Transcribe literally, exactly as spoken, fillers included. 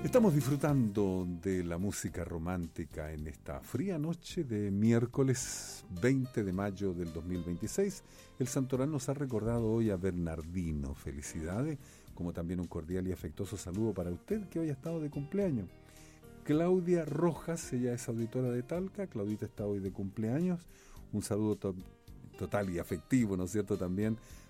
Estamos disfrutando de la música romántica en esta fría noche de miércoles veinte de mayo del dos mil veintiséis. El santoral nos ha recordado hoy a Bernardino. Felicidades, como también un cordial y afectuoso saludo para usted que hoy ha estado de cumpleaños. Claudia Rojas, ella es auditora de Talca. Claudita está hoy de cumpleaños. Un saludo to- total y afectivo, ¿no es cierto?, también